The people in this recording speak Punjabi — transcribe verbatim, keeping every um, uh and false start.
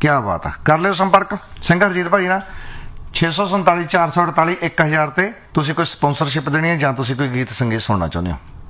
क्या बात है, कर लियो संपर्क ਸਿੰਘ ਹਰਜੀਤ ਭਾਈ ਨਾਲ ਛੇ सौ संताली चार सौ अड़ताली एक हज़ार ਤੇ ਤੁਸੀਂ ਕੋਈ ਸਪਾਂਸਰਸ਼ਿਪ ਦੇਣੀ ਹੈ ਜਾਂ ਤੁਸੀਂ ਕੋਈ ਗੀਤ ਸੰਗੀਤ ਸੁਣਨਾ ਚਾਹੁੰਦੇ ਹੋ?